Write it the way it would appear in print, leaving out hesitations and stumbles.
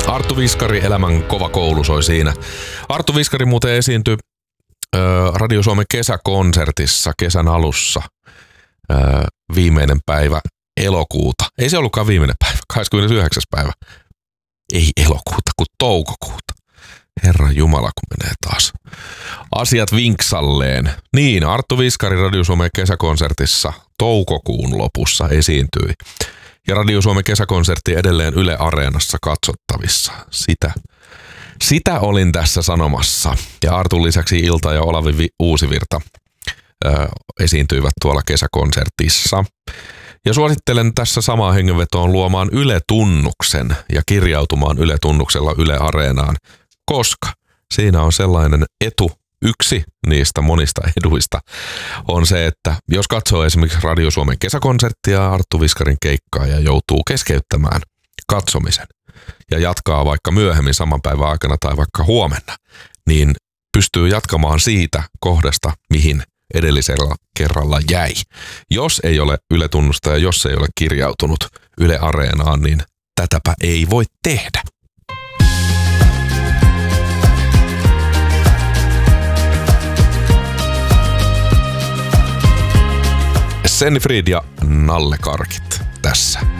Arttu Viskari, Elämän kova koulu soi siinä. Arttu Viskari muuten esiintyi Radio Suomen kesäkonsertissa kesän alussa viimeinen päivä elokuuta. Ei se ollutkaan viimeinen päivä, 29. päivä. Ei elokuuta, kun toukokuuta. Herran Jumala, kun menee taas asiat vinksalleen. Niin, Arttu Viskari Radio Suomen kesäkonsertissa toukokuun lopussa esiintyi. Ja Radio Suomen kesäkonsertti edelleen Yle Areenassa katsottavissa. Sitä olin tässä sanomassa. Ja Artun lisäksi Ilta ja Olavi Uusivirta esiintyivät tuolla kesäkonsertissa. Ja suosittelen tässä samaan hengenvetoon luomaan Yle-tunnuksen ja kirjautumaan Yle-tunnuksella Yle Areenaan, koska siinä on sellainen etu, yksi niistä monista eduista on se, että jos katsoo esimerkiksi Radio Suomen kesäkonserttia Arttu Viskarin keikkaa ja joutuu keskeyttämään katsomisen ja jatkaa vaikka myöhemmin saman päivän aikana tai vaikka huomenna, niin pystyy jatkamaan siitä kohdasta, mihin edellisellä kerralla jäi. Jos ei ole Yle-tunnusta ja jos ei ole kirjautunut Yle Areenaan, niin tätäpä ei voi tehdä. Senni Fried ja Nalle Karkit tässä.